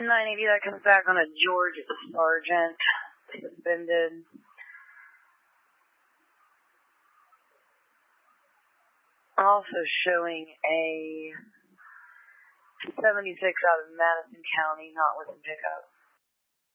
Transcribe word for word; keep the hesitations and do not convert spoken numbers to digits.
nine eighty, that comes back on a George Sargent, suspended. Also showing a seventy-six out of Madison County, not with a pickup.